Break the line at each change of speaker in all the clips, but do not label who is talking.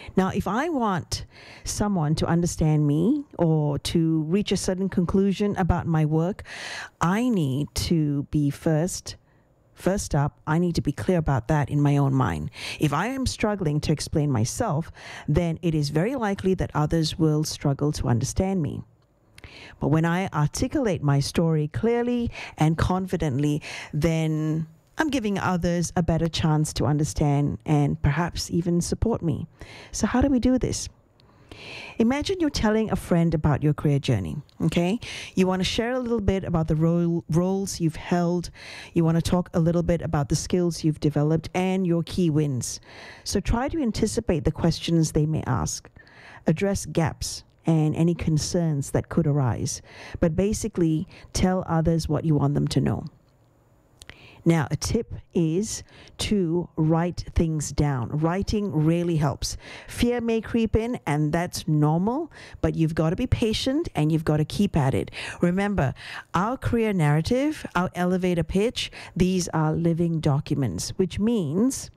Now, if I want someone to understand me or to reach a certain conclusion about my work, I need to be First up, I need to be clear about that in my own mind. If I am struggling to explain myself, then it is very likely that others will struggle to understand me. But when I articulate my story clearly and confidently, then I'm giving others a better chance to understand and perhaps even support me. So how do we do this? Imagine you're telling a friend about your career journey, okay? You want to share a little bit about the roles you've held. You want to talk a little bit about the skills you've developed and your key wins. So try to anticipate the questions they may ask. Address gaps and any concerns that could arise. But basically, tell others what you want them to know. Now, a tip is to write things down. Writing really helps. Fear may creep in, and that's normal, but you've got to be patient and you've got to keep at it. Remember, our career narrative, our elevator pitch, these are living documents, which means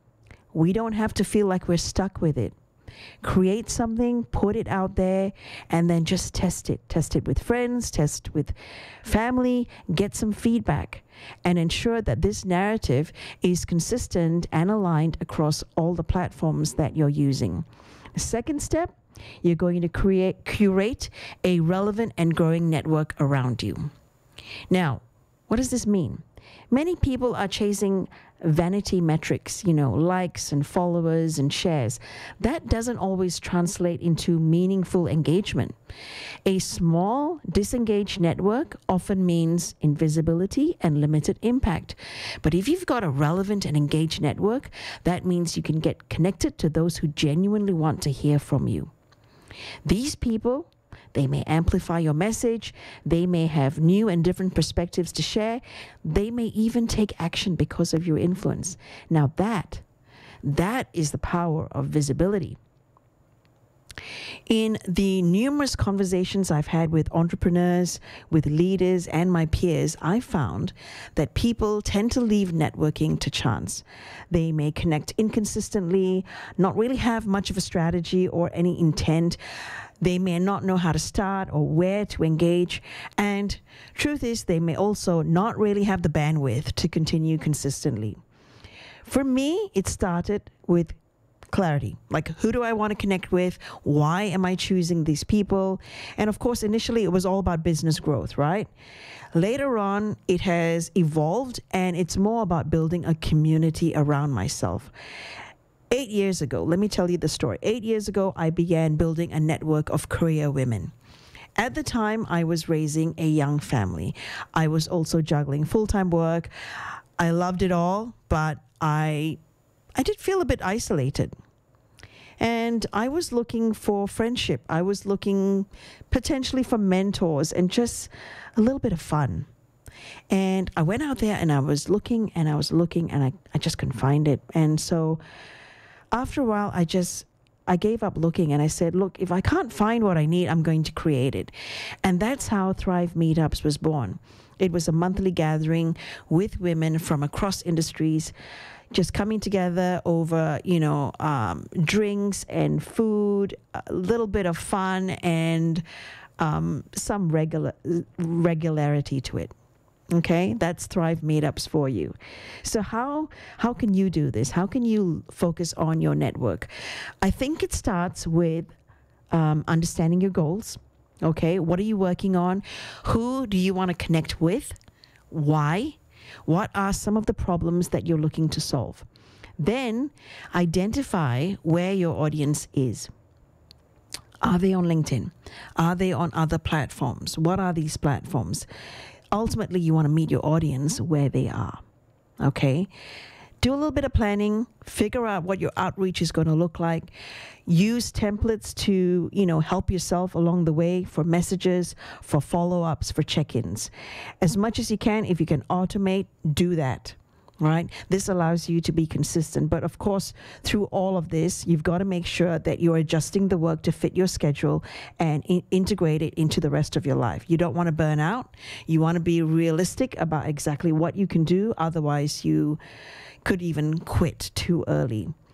we don't have to feel like we're stuck with it. Create something, put it out there, and then just test it. Test it with friends, test with family, get some feedback, and ensure that this narrative is consistent and aligned across all the platforms that you're using. The second step, you're going to curate a relevant and growing network around you. Now, what does this mean? Many people are chasing vanity metrics, likes and followers and shares. That doesn't always translate into meaningful engagement. A small, disengaged network often means invisibility and limited impact. But if you've got a relevant and engaged network, that means you can get connected to those who genuinely want to hear from you. These people, they may amplify your message. They may have new and different perspectives to share. They may even take action because of your influence. Now that is the power of visibility. In the numerous conversations I've had with entrepreneurs, with leaders, and my peers, I found that people tend to leave networking to chance. They may connect inconsistently, not really have much of a strategy or any intent. They may not know how to start or where to engage. And truth is, they may also not really have the bandwidth to continue consistently. For me, it started with clarity. Like, who do I want to connect with? Why am I choosing these people? And of course, initially it was all about business growth, right? Later on, it has evolved and it's more about building a community around myself. 8 years ago, let me tell you the story. 8 years ago, I began building a network of career women. At the time, I was raising a young family. I was also juggling full-time work. I loved it all, but I did feel a bit isolated. And I was looking for friendship. I was looking potentially for mentors and just a little bit of fun. And I went out there and I was looking and I just couldn't find it. And so after a while, I gave up looking and I said, look, if I can't find what I need, I'm going to create it. And that's how Thrive Meetups was born. It was a monthly gathering with women from across industries, just coming together over, drinks and food, a little bit of fun, and some regularity to it. Okay, that's Thrive Meetups for you. So how can you do this? How can you focus on your network? I think it starts with understanding your goals. Okay, what are you working on? Who do you want to connect with? Why? What are some of the problems that you're looking to solve? Then identify where your audience is. Are they on LinkedIn? Are they on other platforms? What are these platforms? Ultimately, you want to meet your audience where they are, okay? Do a little bit of planning, figure out what your outreach is going to look like. Use templates to, help yourself along the way for messages, for follow-ups, for check-ins. As much as you can, if you can automate, do that. Right? This allows you to be consistent. But of course, through all of this, you've got to make sure that you're adjusting the work to fit your schedule and integrate it into the rest of your life. You don't want to burn out. You want to be realistic about exactly what you can do. Otherwise, you could even quit too early.